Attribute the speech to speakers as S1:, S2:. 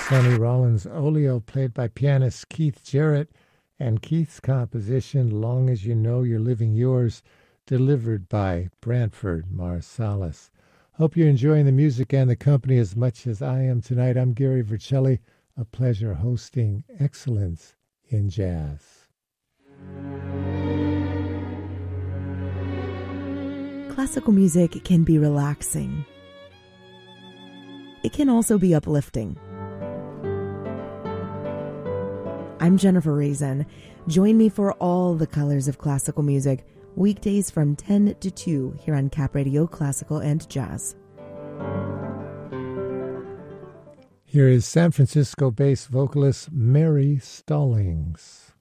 S1: Sonny Rollins Oleo, played by pianist Keith Jarrett, and Keith's composition, Long as You Know You're Living Yours, delivered by Branford Marsalis. Hope you're enjoying the music and the company as much as I am tonight. I'm Gary Vercelli. A pleasure hosting Excellence in Jazz.
S2: Classical music can be relaxing. It can also be uplifting. I'm Jennifer Raisin. Join me for all the colors of classical music, weekdays from 10 to 2 here on Cap Radio Classical and Jazz.
S1: Here is San Francisco-based vocalist Mary Stallings.